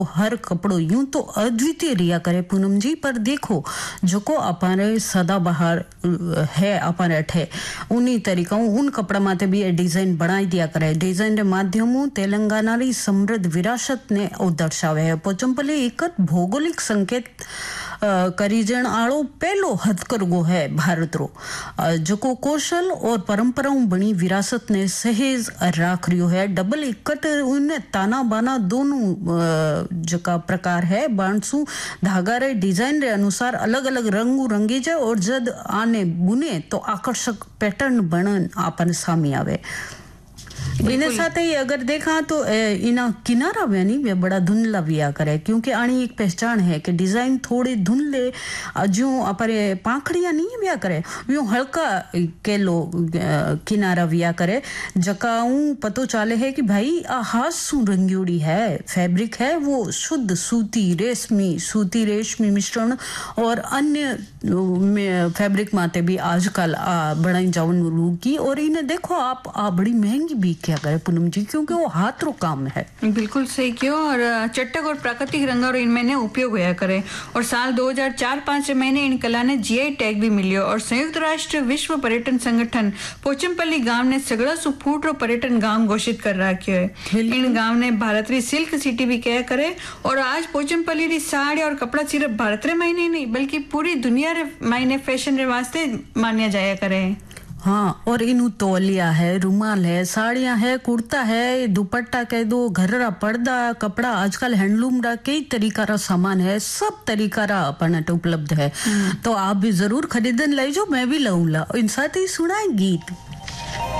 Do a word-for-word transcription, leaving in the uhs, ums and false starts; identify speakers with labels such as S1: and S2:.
S1: हर कपड़ो यूं तो अद्वितीय रिया करे पूनम जी, पर देखो जो को अपारे सदाबहार है अपारे अठे उन्हीं तरीका उन कपड़ा माते भी ये डिजाइन बनाई दिया करे। डिजाइन रे माध्यमों तेलंगाना री समृद्ध विरासत ने दर्शावे है। पोचमपल्ली एक भौगोलिक संकेत करीजण आड़ो पहलो हथकरघो है भारत रो, जो को कौशल और परंपराओं बनी विरासत ने सहेज राख रियो है। डबल इकट उन्हें ताना बाना दोनों जका प्रकार है बांसु धागा रे डिजाइन रे अनुसार अलग अलग रंगू रंगी जाए और जद आने बुने तो आकर्षक पैटर्न बनन आपन सामी आवे। इने साथ ही अगर देखा तो इना किनारा व्यानी वे बड़ा धुंधला विया करे, क्योंकि आनी एक पहचान है कि डिजाइन थोड़े धुंधले जो अपरे पाखड़िया नहीं विया करे वो हल्का केलो किनारा विया करे, जकाऊ पतो चाले है कि भाई आ हाथ सु रंगीड़ी है, फैब्रिक है वो शुद्ध सूती रेशमी सूती रेशमी मिश्रण और अन्य फैब्रिक माते भी आजकल बनाई जावन रूकी। और इन्हें देखो आप आ बड़ी महंगी भी क्या करे पूनम जी, क्योंकि वो हाथ रो काम है।
S2: बिल्कुल सही क्यों, और चटक और प्राकृतिक रंग और इनमें ने उपयोग होया करे। और साल दो हज़ार चार पाँच में इन कला ने जीआई टैग भी मिलियो। और संयुक्त राष्ट्र विश्व पर्यटन संगठन पोचमपल्ली गांव ने सगड़ा सु फूट रो पर्यटन गांव घोषित कर रखियो है। इन गांव ने भारत री सिल्क सिटी भी कह करे। और आज पोचमपल्ली री साड़ी और कपड़ा सिर्फ भारत रे मायने नहीं बल्कि पूरी दुनिया रे मायने फैशन रे वास्ते मानिया जाया करे।
S1: हाँ, और इन तौलिया है, रुमाल है, साड़ियां है, कुर्ता है, दुपट्टा कह दो, घर पर्दा कपड़ा, आजकल हैंडलूम रा कई तरीका रा सामान है, सब तरीका रा अपन उपलब्ध है। तो आप भी जरूर खरीदन ले जो, मैं भी लऊंगा। इन साथ ही सुनाए गीत।